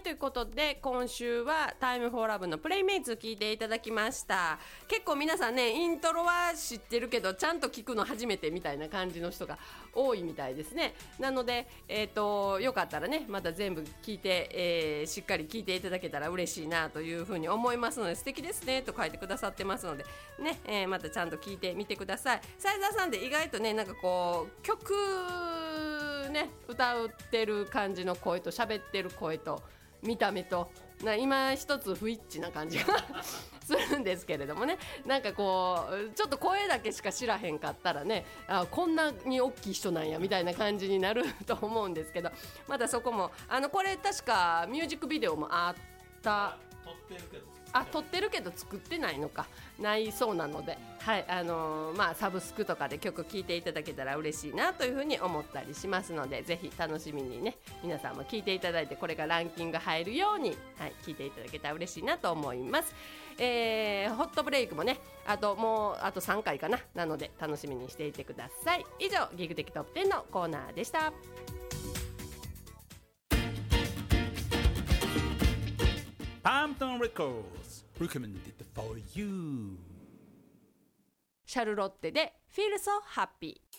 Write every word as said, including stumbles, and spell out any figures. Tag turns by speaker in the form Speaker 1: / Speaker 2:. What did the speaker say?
Speaker 1: ということで今週はタイムフォーラブのプレイメイツ聞いていただきました。結構皆さんねイントロは知ってるけどちゃんと聞くの初めてみたいな感じの人が多いみたいですね。なので、えーと、よかったらねまた全部聞いて、えー、しっかり聞いていただけたら嬉しいなというふうに思いますので、素敵ですねと書いてくださってますのでね、えー、またちゃんと聞いてみてください。斉沢さんで意外とねなんかこう曲ね歌ってる感じの声と喋ってる声と見た目とな今一つ不一致な感じがするんですけれどもね、なんかこうちょっと声だけしか知らへんかったらね、あこんなに大きい人なんやみたいな感じになると思うんですけど、またそこもあのこれ確かミュージックビデオもあった
Speaker 2: 撮ってるけど
Speaker 1: あ撮ってるけど作ってないのかないそうなので、はいあのーまあ、サブスクとかで曲聴いていただけたら嬉しいなというふうに思ったりしますので、ぜひ楽しみにね皆さんも聴いていただいてこれがランキング入るように、はい、聴いていただけたら嬉しいなと思います。えー、ホットブレイクもねあともうあとさんかいかななので楽しみにしていてください。以上ギグ的トップじゅうのコーナーでした。
Speaker 2: Palmton Records recommended for you。
Speaker 1: シャルロッテで Feel So Happy。